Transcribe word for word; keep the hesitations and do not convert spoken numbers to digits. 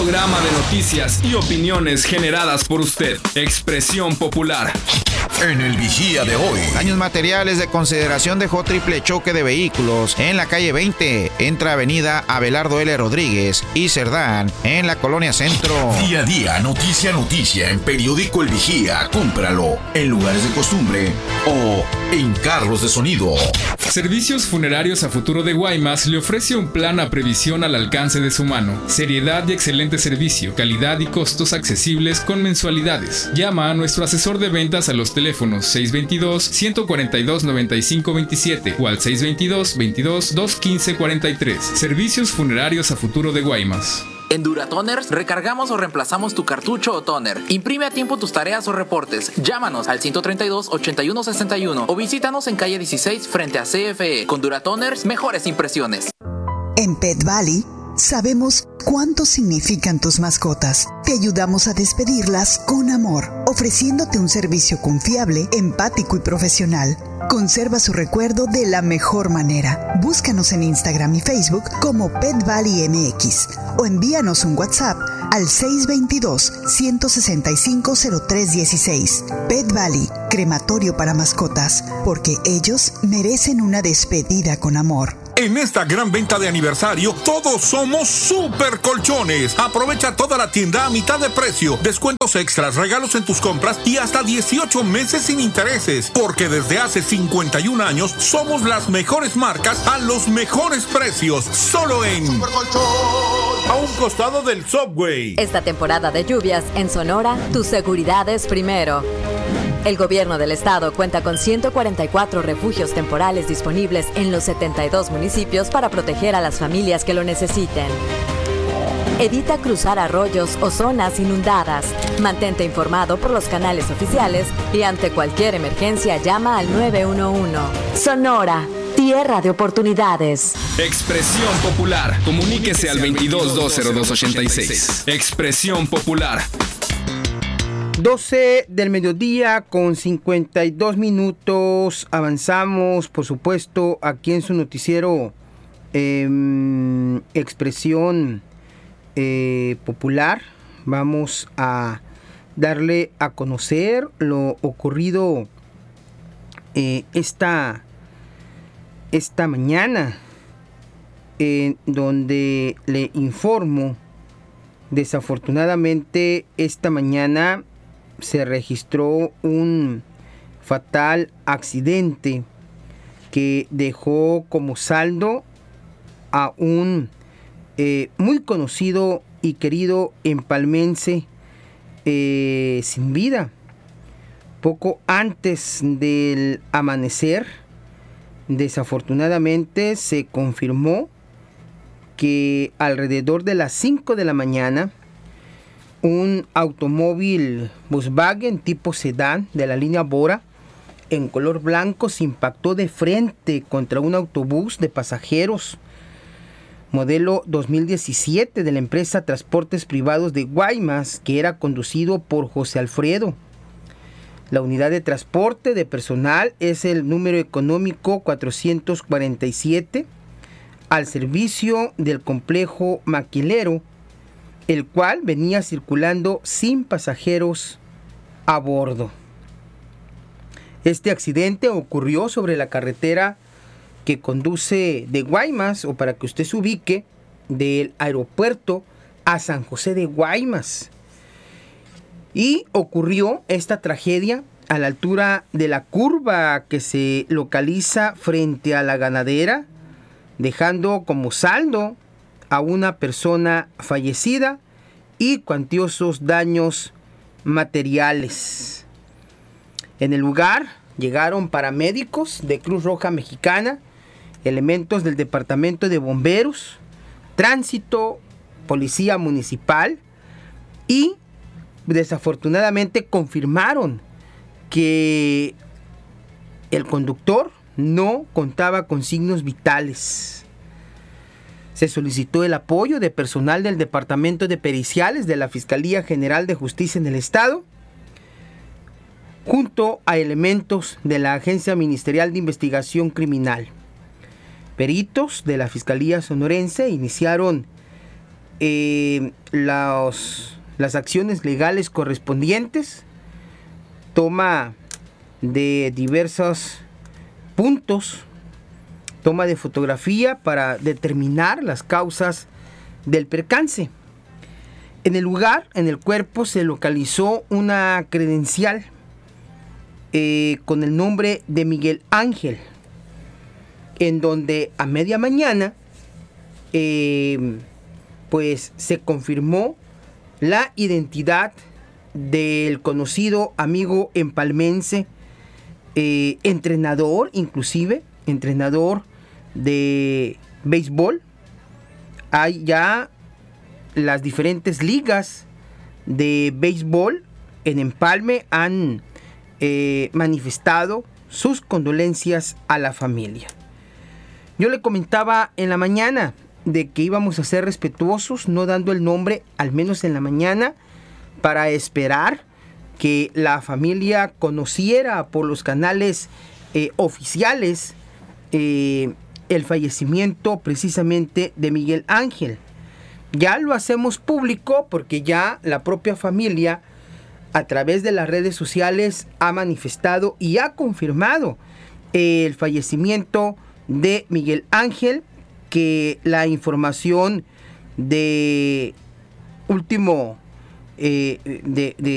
programa de noticias y opiniones generadas por usted. Expresión Popular. En el Vigía de hoy. Daños materiales de consideración dejó triple choque de vehículos en la calle veinte, entre avenida Abelardo L. Rodríguez y Cerdán, en la colonia Centro. Día a día, noticia a noticia, en Periódico El Vigía. Cómpralo en lugares de costumbre o en carros de sonido. Servicios Funerarios a Futuro de Guaymas le ofrece un plan a previsión al alcance de su mano. Seriedad y excelente servicio, calidad y costos accesibles con mensualidades. Llama a nuestro asesor de ventas a los teléfonos seis dos dos, uno cuatro dos, nueve cinco dos siete o al seis dos dos, veintidós, dos quince cuarenta y tres. Servicios Funerarios a Futuro de Guaymas. En Duratoners recargamos o reemplazamos tu cartucho o toner. Imprime a tiempo tus tareas o reportes. Llámanos al ciento treinta y dos, ochenta y uno sesenta y uno o visítanos en calle dieciséis frente a C F E. Con Duratoners, mejores impresiones. En Pet Valley sabemos cuánto significan tus mascotas. Te ayudamos a despedirlas con amor, ofreciéndote un servicio confiable, empático y profesional. Conserva su recuerdo de la mejor manera. Búscanos en Instagram y Facebook como Pet Valley M X o envíanos un WhatsApp al seis dos dos, uno seis cinco, cero tres uno seis. Pet Valley, crematorio para mascotas, porque ellos merecen una despedida con amor. En esta gran venta de aniversario, todos somos super colchones. Aprovecha toda la tienda a mitad de precio, descuentos extras, regalos en tus compras y hasta dieciocho meses sin intereses. Porque desde hace cincuenta y un años somos las mejores marcas a los mejores precios. Solo en Super Colchón, a un costado del Subway. Esta temporada de lluvias en Sonora, tu seguridad es primero. El gobierno del estado cuenta con ciento cuarenta y cuatro refugios temporales disponibles en los setenta y dos municipios para proteger a las familias que lo necesiten. Evita cruzar arroyos o zonas inundadas. Mantente informado por los canales oficiales y ante cualquier emergencia llama al nueve uno uno. Sonora, tierra de oportunidades. Expresión Popular. Comuníquese al veintidós dos cero dos ochenta y seis. Expresión Popular. doce del mediodía con cincuenta y dos minutos. Avanzamos, por supuesto, aquí en su noticiero eh, Expresión eh, Popular. Vamos a darle a conocer lo ocurrido eh, esta, esta mañana, en donde le informo, desafortunadamente esta mañana se registró un fatal accidente que dejó como saldo a un eh, muy conocido y querido empalmense eh, sin vida. Poco antes del amanecer, desafortunadamente se confirmó que alrededor de las cinco de la mañana, un automóvil Volkswagen tipo sedán de la línea Bora en color blanco se impactó de frente contra un autobús de pasajeros modelo dos mil diecisiete de la empresa Transportes Privados de Guaymas, que era conducido por José Alfredo. La unidad de transporte de personal es el número económico cuatrocientos cuarenta y siete al servicio del complejo maquilero, el cual venía circulando sin pasajeros a bordo. Este accidente ocurrió sobre la carretera que conduce de Guaymas, o para que usted se ubique, del aeropuerto a San José de Guaymas. Y ocurrió esta tragedia a la altura de la curva que se localiza frente a la ganadera, dejando como saldo a una persona fallecida y cuantiosos daños materiales. En el lugar llegaron paramédicos de Cruz Roja Mexicana, elementos del Departamento de Bomberos, Tránsito, Policía Municipal y desafortunadamente confirmaron que el conductor no contaba con signos vitales. Se solicitó el apoyo de personal del Departamento de Periciales de la Fiscalía General de Justicia en el Estado, junto a elementos de la Agencia Ministerial de Investigación Criminal. Peritos de la Fiscalía Sonorense iniciaron eh, los, las acciones legales correspondientes, toma de diversos puntos, toma de fotografía para determinar las causas del percance. En el lugar, en el cuerpo, se localizó una credencial eh, con el nombre de Miguel Ángel, en donde a media mañana eh, pues se confirmó la identidad del conocido amigo empalmense, eh, entrenador, inclusive entrenador de béisbol. Hay ya las diferentes ligas de béisbol en Empalme han eh, manifestado sus condolencias a la familia. Yo le comentaba en la mañana de que íbamos a ser respetuosos, no dando el nombre, al menos en la mañana, para esperar que la familia conociera por los canales eh, oficiales eh, el fallecimiento precisamente de Miguel Ángel. Ya lo hacemos público porque ya la propia familia, a través de las redes sociales, ha manifestado y ha confirmado el fallecimiento de Miguel Ángel, que la información de último eh, de, de